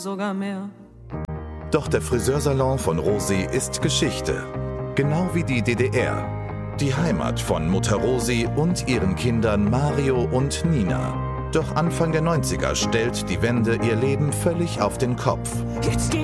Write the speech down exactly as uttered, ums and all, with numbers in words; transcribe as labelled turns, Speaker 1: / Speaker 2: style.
Speaker 1: sogar mehr.
Speaker 2: Doch der Friseursalon von Rosi ist Geschichte. Genau wie die D D R. Die Heimat von Mutter Rosi und ihren Kindern Mario und Nina. Doch Anfang der neunziger stellt die Wende ihr Leben völlig auf den Kopf.
Speaker 1: Jetzt